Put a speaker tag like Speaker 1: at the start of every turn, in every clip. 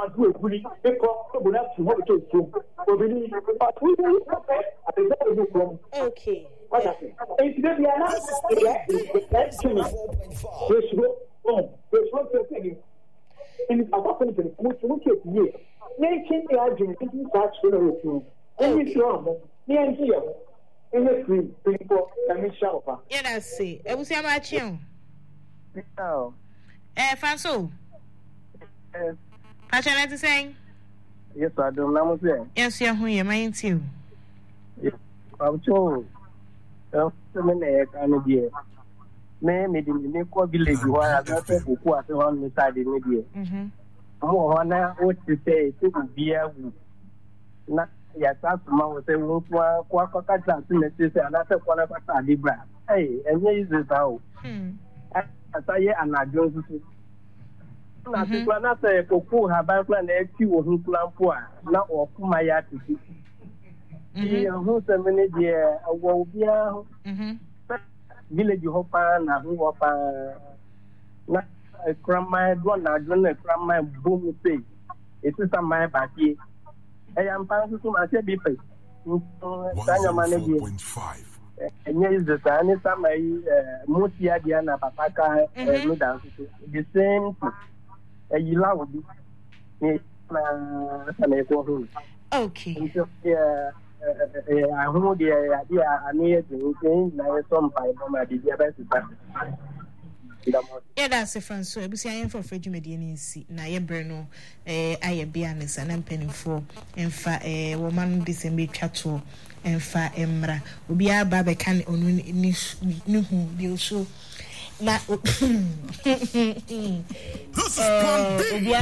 Speaker 1: man who is really because we have to have to do. But we will at the very from.
Speaker 2: Okay.
Speaker 1: What happened? It's going to be another. Let's do it. There's one thing. In our company, we keep here. Making the argument in such a way. Any strong, me and here. In the free people, and me sharper.
Speaker 2: Yeah, I see. I will see how much you.
Speaker 3: No.
Speaker 2: Fanso. Passion to saying?
Speaker 3: Yes, I don't know.
Speaker 2: Yes, you're who you mind to.
Speaker 3: I'm told. So many kind dear. Maybe the Neko village where I got to go at the one side in India. Oh, now what to say? It would be a not yes, that's my was a Quackata, and that's one of us Libra. Hey, and here is it out. As I hear and I go to. Na people na say Coco have plan na eki wo hu plan po a na okuma ya titi. Hu se mene de wo bia ho. Village ho pa na hu wo pa na krama do na do na krama boom say. It is some my back here. I am passing to my be pay. Tanya manage.
Speaker 4: 104.5.
Speaker 3: Enye is the same time Mutia Diana Papaka the same thing. You love me.
Speaker 2: Okay.
Speaker 3: I hold the idea I need to change my son by my best.
Speaker 2: Yeah, that's a friend. So, I am for Freddy Mediani. Na ye Breno, I be honest, and I'm penning for, and fa a woman December chatto, and fa emra. Ubi a baba can on Nuhu, you so. Na
Speaker 4: This is Plan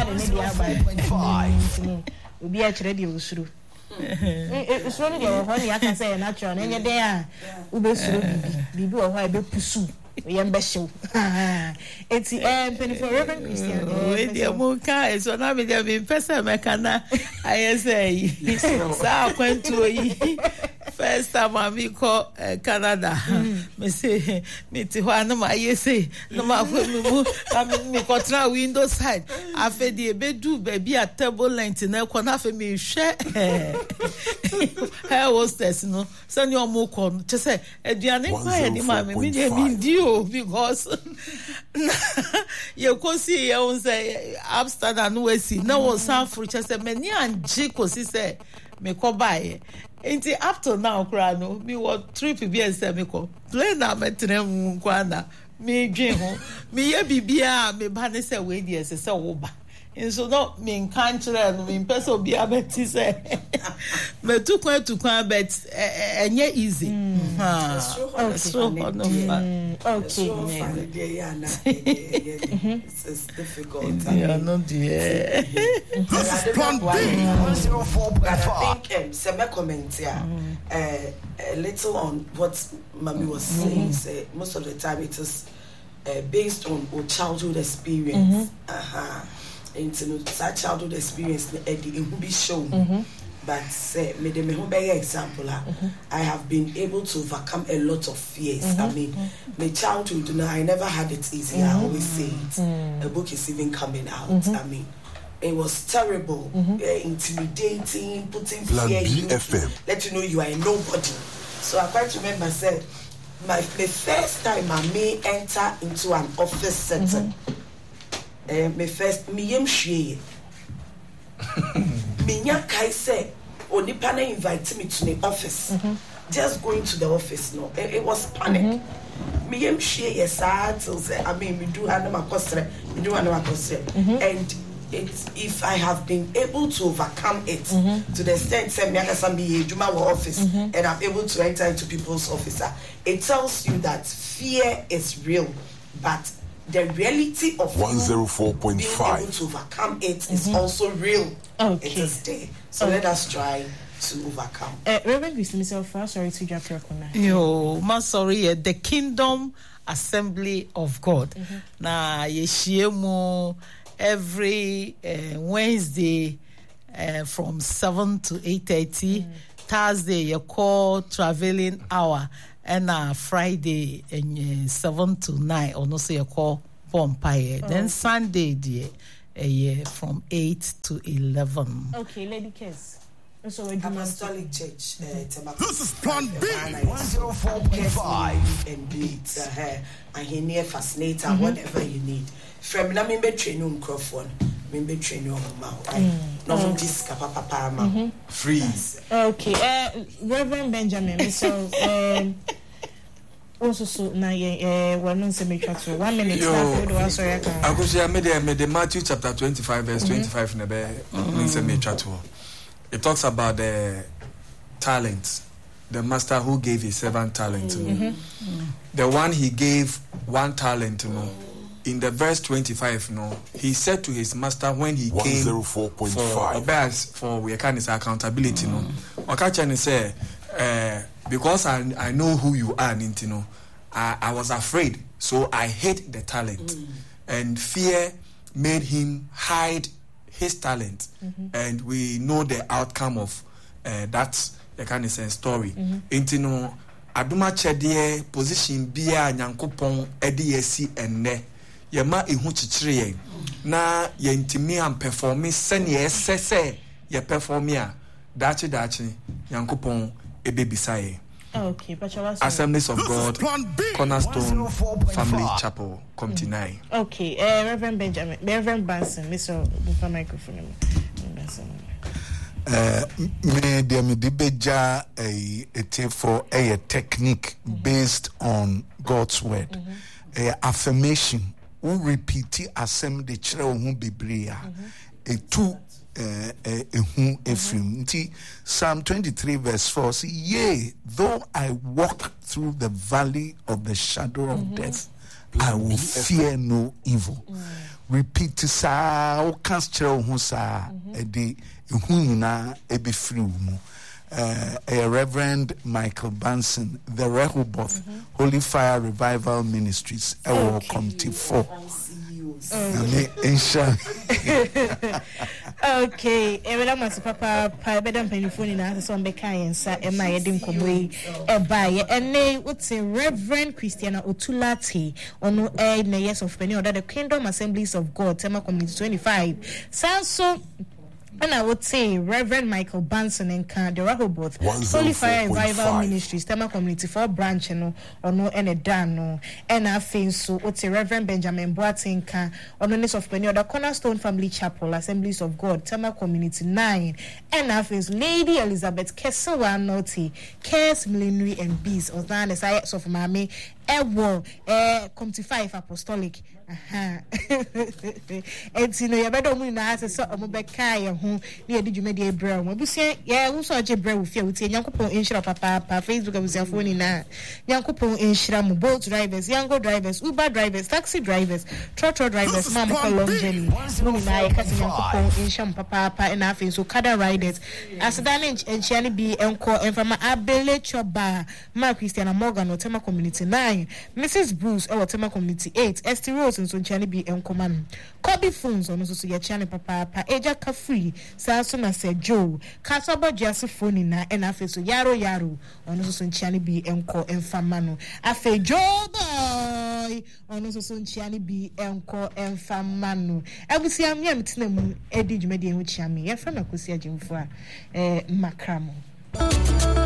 Speaker 4: B.
Speaker 2: Ubi a radio through. It's only your honey, I can say, natural, and you're there. Ube Bibu or why be pursue. We am special. It's penny for Reverend Christian.
Speaker 5: Oh, dear Moka, so now we have been person mechana. I say, so I went to first time I call Canada. Me say, me to one my say, no matter me contra window side. I fed the bedu baby at table length in a corner for me share. Her hostess, no, send your moko. Just say, Diana, me because you could see you say Amsterdam no see no one San Francisco say many and Jico say me ko buy until up to now crano me what trip be say me ko play na metrem kwana me dwen ho me ye bibia me ba ne say we dey say wo ba so no me country no me person be abeti say me to kwan but enye easy so no
Speaker 2: okay
Speaker 6: it's difficult.
Speaker 5: Yeah, no dear.
Speaker 4: This is Plan B. 104.5.
Speaker 6: I think some comments here a little on what Mami was saying. Say most of the time it is based on our childhood experience. Into that childhood experience it will be shown. But say me example I have been able to overcome a lot of fears. I mean my childhood I never had it easy. I always say it. A book is even coming out. I mean it was terrible, intimidating, putting fear in you, let you know you are a nobody. So I quite remember said my first time I may enter into an office setting. My first me share. Minya kai say Onipana invited me to the office. Just going to the office, no. It was panic. Me share yes, I mean we do have and if I have been able to overcome it to the extent say me aka be Juma office and I'm able to enter into people's office, it tells you that fear is real, but the reality of
Speaker 4: 104.5
Speaker 6: being able to overcome it is also real.
Speaker 2: Okay.
Speaker 6: It is there. So let us try to overcome.
Speaker 2: Reverend Christ, myself, sorry to drop your corner.
Speaker 5: Yo, ma sorry, the Kingdom Assembly of God. Na yeshiemu every Wednesday from 7 to 8:30. Thursday, you call traveling hour. And Friday and 7 to 9 or no say you call Pompire. Then Sunday dear a year from 8 to 11.
Speaker 2: Okay, Lady Kes. So
Speaker 6: Apostolic Church.
Speaker 4: This is Plan B 104.5
Speaker 6: and beats. And he near fascinator, whatever you need. From na member train microphone, member train your mouth. No disc papa
Speaker 4: freeze.
Speaker 2: Okay, Reverend Benjamin. So also so na one say me chat 1 minute now do answer ya kan.
Speaker 7: Akosia me the Matthew chapter 25 verse 25 na be me say me chat. It talks about the talent, the master who gave his servant talent. The one he gave 1 talent, in the verse 25, he said to his master when he came
Speaker 4: 104.5
Speaker 7: for we can say accountability, Okachani say, because I know who you are, I was afraid, so I hid the talent, and fear made him hide his talent, and we know the outcome of that kind of story. Intino aduma chedie position bia nyankopon ede yesi enne yema ehu chichire na yentimi am perform sene esese ye perform a dachi nyankopon ebebisaye.
Speaker 2: Okay,
Speaker 7: Assemblies of God, Cornerstone Family Chapel, Committee 9.
Speaker 2: Okay, Reverend Benjamin, Reverend Banson, Mr. Bufa microphone.
Speaker 8: Me dibeja a for a technique based on God's word. Affirmation, who repeat assembly children who be bria. A two Psalm 23 verse 4 say, yea, though I walk through the valley of the shadow of death, I will fear no evil. Repeat sa o kanstro hu sa e hu nyina e be free mu. Reverend Michael Banson, the Rehoboth Holy Fire Revival Ministries, Committee 4.
Speaker 2: Okay, every month, Papa, Bedam Penifoni, and some Bekai and my Edim Komwe, a buyer, and nay, would say Reverend Christiana Otulati, or no air, yes of Penny, or that the Kingdom Assemblies of God, Tema Community 25. Sounds so. And I would say Reverend Michael Banson and the Rehoboth Holy Fire Revival Ministries, Tema Community 4 branch, or no, and a dano, and I think so. Would say Reverend Benjamin Boatenka, on the list of Penny, or the Cornerstone Family Chapel, Assemblies of God, Tema Community 9, and I think Lady Elizabeth Kessewa Naughty, Kes Millenary and Bees, or than the sites of Mammy, Committee 5 Apostolic. And you know, you better win as a sort of Bekai who near the Jumedia Brown. We say, yeah, who saw a brew with you with Yanko in Shira Papa, Facebook of your phone in that. Yanko in Shiramu, boat drivers, Yango drivers, Uber drivers, taxi drivers, trotro drivers, Mamma long journey. Mumina, cutting Yanko in Sham Papa, and nothing. So, Kada riders, as a damage and Shani be encore and from Abele Choba, Mark Christiana Morgan, or Tema Community 9, Mrs. Bruce, or Tema Community 8, Esty Rose. So Chani be command. Copy phones on also your channel papa Eja Kafri Sasuna said Joe Kasaba Jasi phone na and afe so yaro on also Chani be enko and famano afe Joe boy on also Chani be enko and famano ebusi am yam tinam edi dwumadi en hu chiame ye fra na kosi agimfo a makramo